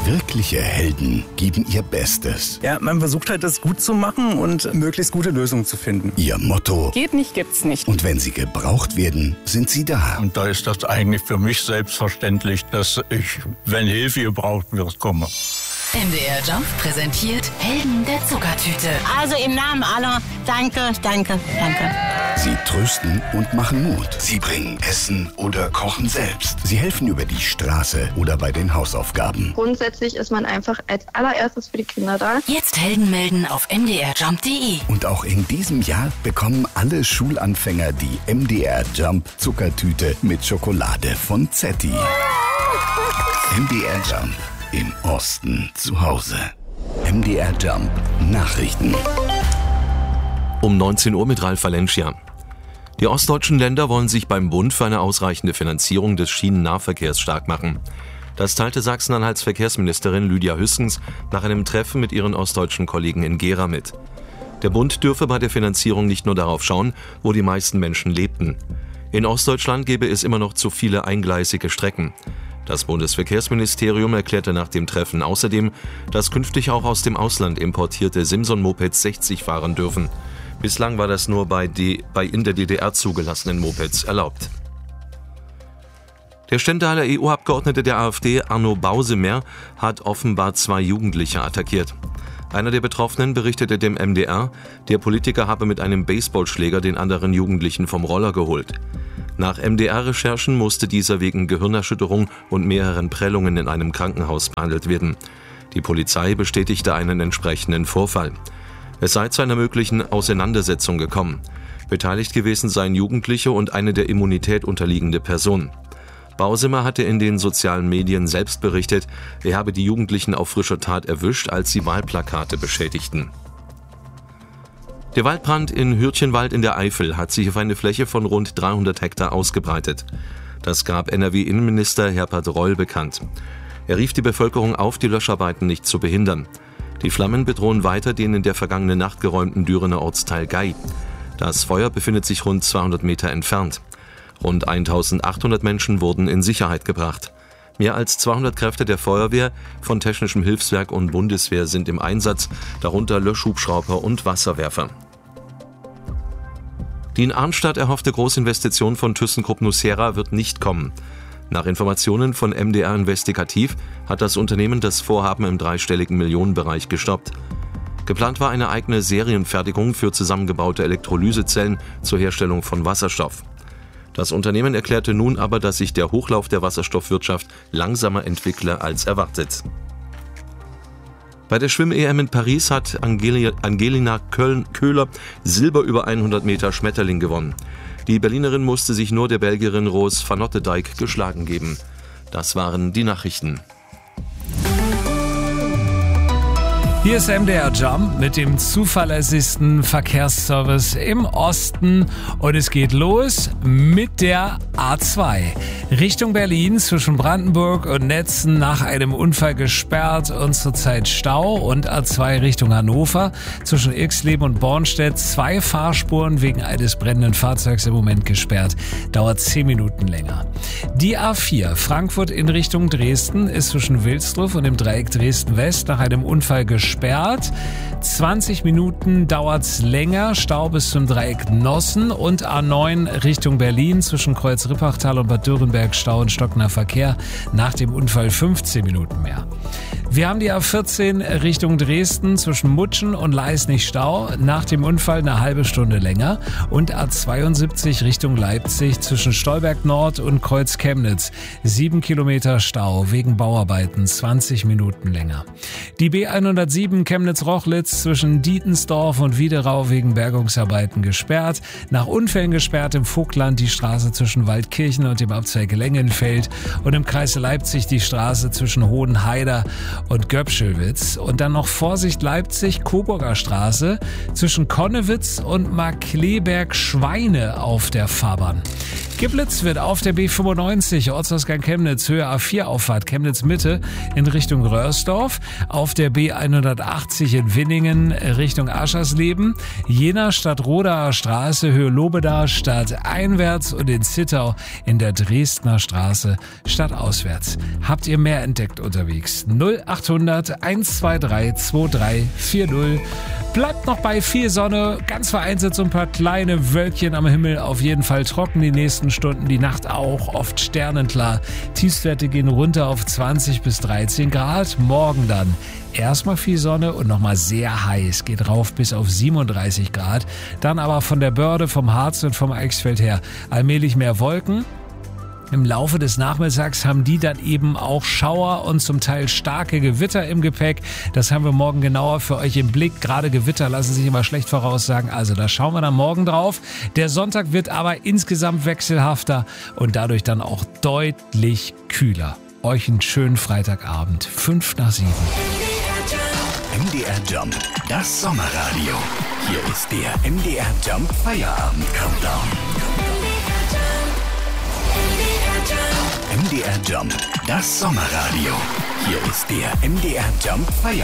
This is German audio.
Wirkliche Helden geben ihr Bestes. Ja, man versucht halt, das gut zu machen und möglichst gute Lösungen zu finden. Ihr Motto: Geht nicht, gibt's nicht. Und wenn sie gebraucht werden, sind sie da. Und da ist das eigentlich für mich selbstverständlich, dass ich, wenn Hilfe gebraucht wird, komme. MDR Jump präsentiert Helden der Zuckertüte. Also im Namen aller, danke. Sie trösten und machen Mut. Sie bringen Essen oder kochen selbst. Sie helfen über die Straße oder bei den Hausaufgaben. Grundsätzlich ist man einfach als allererstes für die Kinder da. Jetzt Helden melden auf mdrjump.de. Und auch in diesem Jahr bekommen alle Schulanfänger die MDR Jump Zuckertüte mit Schokolade von Zetti. MDR Jump. Im Osten zu Hause. MDR Jump Nachrichten. Um 19 Uhr mit Ralf Valencia. Die ostdeutschen Länder wollen sich beim Bund für eine ausreichende Finanzierung des Schienennahverkehrs stark machen. Das teilte Sachsen-Anhalts Verkehrsministerin Lydia Hüskens nach einem Treffen mit ihren ostdeutschen Kollegen in Gera mit. Der Bund dürfe bei der Finanzierung nicht nur darauf schauen, wo die meisten Menschen lebten. In Ostdeutschland gäbe es immer noch zu viele eingleisige Strecken. Das Bundesverkehrsministerium erklärte nach dem Treffen außerdem, dass künftig auch aus dem Ausland importierte Simson-Mopeds 60 fahren dürfen. Bislang war das nur bei in der DDR zugelassenen Mopeds erlaubt. Der Stendtaler EU-Abgeordnete der AfD, Arno Bausemer, hat offenbar 2 Jugendliche attackiert. Einer der Betroffenen berichtete dem MDR, der Politiker habe mit einem Baseballschläger den anderen Jugendlichen vom Roller geholt. Nach MDR-Recherchen musste dieser wegen Gehirnerschütterung und mehreren Prellungen in einem Krankenhaus behandelt werden. Die Polizei bestätigte einen entsprechenden Vorfall. Es sei zu einer möglichen Auseinandersetzung gekommen. Beteiligt gewesen seien Jugendliche und eine der Immunität unterliegende Person. Bausemer hatte in den sozialen Medien selbst berichtet, er habe die Jugendlichen auf frischer Tat erwischt, als sie Wahlplakate beschädigten. Der Waldbrand in Hürtchenwald in der Eifel hat sich auf eine Fläche von rund 300 Hektar ausgebreitet. Das gab NRW-Innenminister Herbert Reul bekannt. Er rief die Bevölkerung auf, die Löscharbeiten nicht zu behindern. Die Flammen bedrohen weiter den in der vergangenen Nacht geräumten Dürener Ortsteil Gei. Das Feuer befindet sich rund 200 Meter entfernt. Rund 1800 Menschen wurden in Sicherheit gebracht. Mehr als 200 Kräfte der Feuerwehr, von Technischem Hilfswerk und Bundeswehr sind im Einsatz, darunter Löschhubschrauber und Wasserwerfer. Die in Arnstadt erhoffte Großinvestition von ThyssenKrupp nucera wird nicht kommen. Nach Informationen von MDR Investigativ hat das Unternehmen das Vorhaben im dreistelligen Millionenbereich gestoppt. Geplant war eine eigene Serienfertigung für zusammengebaute Elektrolysezellen zur Herstellung von Wasserstoff. Das Unternehmen erklärte nun aber, dass sich der Hochlauf der Wasserstoffwirtschaft langsamer entwickle als erwartet. Bei der Schwimm-EM in Paris hat Angelina Köhler Silber über 100 Meter Schmetterling gewonnen. Die Berlinerin musste sich nur der Belgierin Roos van Otterdijk geschlagen geben. Das waren die Nachrichten. Hier ist MDR Jump mit dem zuverlässigsten Verkehrsservice im Osten und es geht los mit der A2. Richtung Berlin zwischen Brandenburg und Netzen nach einem Unfall gesperrt und zurzeit Stau, und A2 Richtung Hannover zwischen Irxleben und Bornstedt 2 Fahrspuren wegen eines brennenden Fahrzeugs im Moment gesperrt. Dauert 10 Minuten länger. Die A4 Frankfurt in Richtung Dresden ist zwischen Wilsdruff und dem Dreieck Dresden-West nach einem Unfall gesperrt. 20 Minuten dauert's länger, Stau bis zum Dreieck Nossen, und A9 Richtung Berlin zwischen Kreuz-Rippachtal und Bad Dürrenberg Stau und stockender Verkehr, nach dem Unfall 15 Minuten mehr. Wir haben die A14 Richtung Dresden zwischen Mutschen und Leisnig Stau, nach dem Unfall eine halbe Stunde länger, und A72 Richtung Leipzig zwischen Stolberg Nord und Kreuz Chemnitz 7 Kilometer Stau wegen Bauarbeiten, 20 Minuten länger. Die B107 Chemnitz-Rochlitz zwischen Dietensdorf und Wiederau wegen Bergungsarbeiten gesperrt, nach Unfällen gesperrt im Vogtland die Straße zwischen Waldkirchen und dem Abzweig Lengenfeld und im Kreis Leipzig die Straße zwischen Hohenheider und Göpschelwitz, und dann noch Vorsicht Leipzig, Coburger Straße zwischen Konnewitz und Markkleeberg-Schweine auf der Fahrbahn. Geblitzt wird auf der B95, Ortsausgang Chemnitz, Höhe A4-Auffahrt Chemnitz Mitte in Richtung Röhrsdorf, auf der B180 in Winningen Richtung Aschersleben, Jena Stadtrodaer Straße, Höhe Lobedaer stadteinwärts und in Zittau in der Dresdner Straße stadtauswärts. Habt ihr mehr entdeckt unterwegs? 0800 123 2340. Bleibt noch bei viel Sonne, ganz vereinzelt so ein paar kleine Wölkchen am Himmel, auf jeden Fall trocken die nächsten Stunden, die Nacht auch, oft sternenklar. Tiefstwerte gehen runter auf 20 bis 13 Grad, morgen dann erstmal viel Sonne und nochmal sehr heiß, geht rauf bis auf 37 Grad. Dann aber von der Börde, vom Harz und vom Eichsfeld her allmählich mehr Wolken. Im Laufe des Nachmittags haben die dann eben auch Schauer und zum Teil starke Gewitter im Gepäck. Das haben wir morgen genauer für euch im Blick. Gerade Gewitter lassen sich immer schlecht voraussagen. Also da schauen wir dann morgen drauf. Der Sonntag wird aber insgesamt wechselhafter und dadurch dann auch deutlich kühler. Euch einen schönen Freitagabend. 5:05. MDR Jump, das Sommerradio. Hier ist der MDR Jump Feierabend Countdown. MDR Jump, das Sommerradio. Hier ist der MDR Jump Feierabend.